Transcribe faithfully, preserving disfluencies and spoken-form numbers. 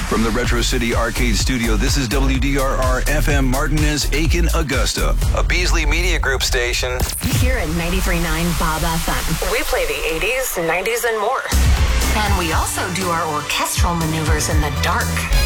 From the Retro City Arcade Studio, this is W D R R F M Martinez, Aiken, Augusta, a Beasley Media Group station. Here at ninety-three point nine Bob F M, we play the eighties, nineties, and more. And we also do our orchestral maneuvers in the dark.